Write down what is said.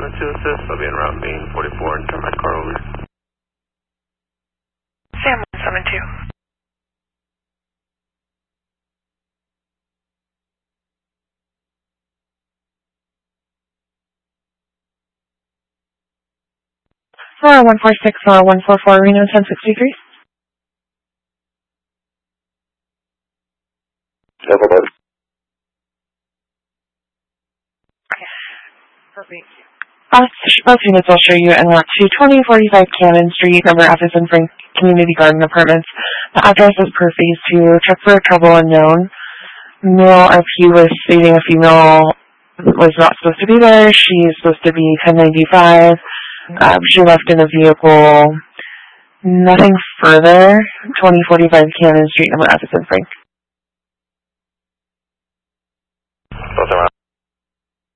to assist. I'll be en route main 44 and turn my car over. Sam 172. Flora 146, Flora 144, Reno 1063. Everybody. Perfect. Both units will show you en route to 2045 Cannon Street, number F is in Frank Community Garden Apartments. The address is per phase 2. Check for a trouble unknown. Male RP was stating a female was not supposed to be there. She is supposed to be 1095. She left in a vehicle. Nothing further. 2045 Cannon Street, number F is in Frank. Both around.